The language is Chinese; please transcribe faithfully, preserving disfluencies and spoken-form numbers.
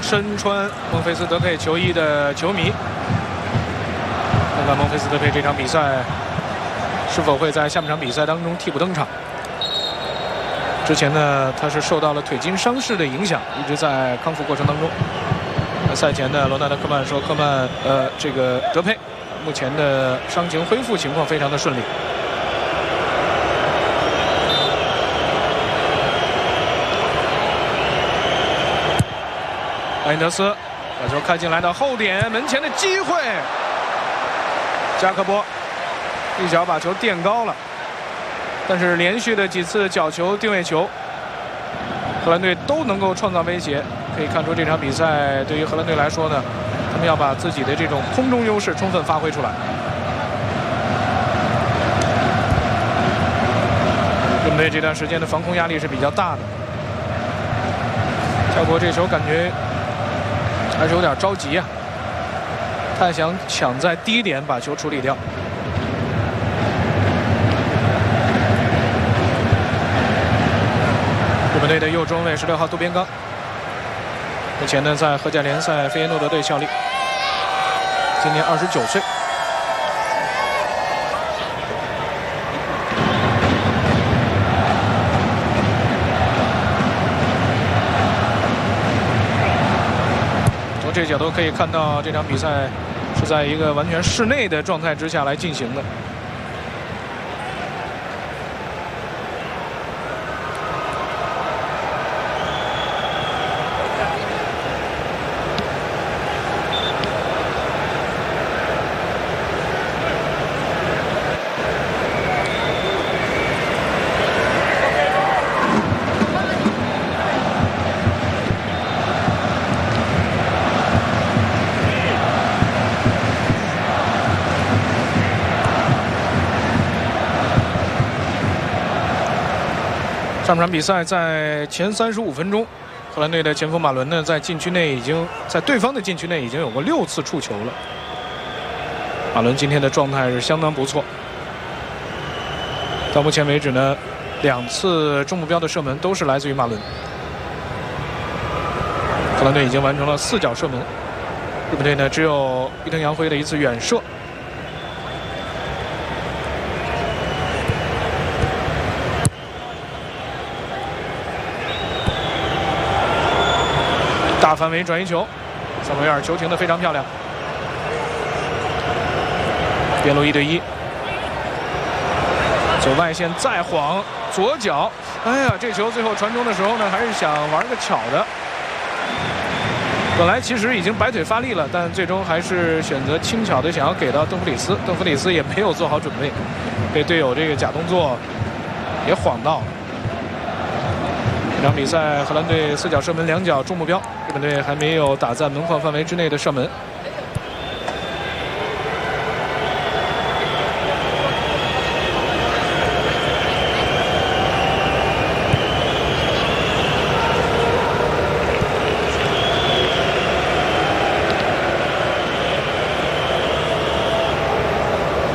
身穿孟菲斯德佩球衣的球迷，看看孟菲斯德佩这场比赛是否会在下半场比赛当中替补登场。之前呢，他是受到了腿筋伤势的影响，一直在康复过程当中。赛前呢，罗纳德·科曼说，科曼呃，这个德佩目前的伤情恢复情况非常的顺利。埃因德斯把球开进来到后点，门前的机会，加克波一脚把球垫高了。但是连续的几次角球、定位球，荷兰队都能够创造威胁。可以看出这场比赛对于荷兰队来说呢，他们要把自己的这种空中优势充分发挥出来。日本队这段时间的防空压力是比较大的。加国这球感觉还是有点着急啊，他想抢在第一点把球处理掉。日本队的右中卫十六号渡边刚，目前呢在荷甲联赛费耶诺德队效力，今年二十九岁。从这个角度可以看到，这场比赛是在一个完全室内的状态之下来进行的。上场比赛在前三十五分钟，荷兰队的前锋马伦呢，在禁区内已经在对方的禁区内已经有过六次触球了。马伦今天的状态是相当不错，到目前为止呢，两次中目标的射门都是来自于马伦。荷兰队已经完成了四脚射门，日本队呢只有伊藤洋辉的一次远射。大范围转移球，萨姆维尔球停得非常漂亮。边路一对一，走外线再晃左脚，哎呀，这球最后传中的时候呢，还是想玩个巧的。本来其实已经摆腿发力了，但最终还是选择轻巧的想要给到邓弗里斯，邓弗里斯也没有做好准备，被队友这个假动作也晃到了。这场比赛荷兰队四脚射门两脚中目标，日本队还没有打在门框范围之内的射门。